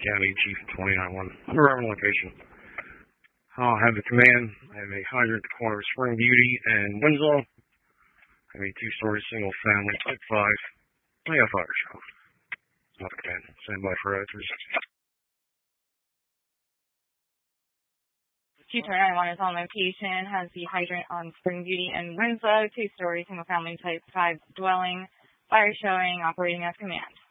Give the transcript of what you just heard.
County, Chief 291, under location. I'll have the command. I have a hydrant at the corner of Spring Beauty and Winslow. I have a 2-story single family type 5. I got a fire show. Not the command. Stand by for 360. Chief 291 is on location, has the hydrant on Spring Beauty and Winslow, 2-story single family type 5 dwelling. Fire showing, operating as command.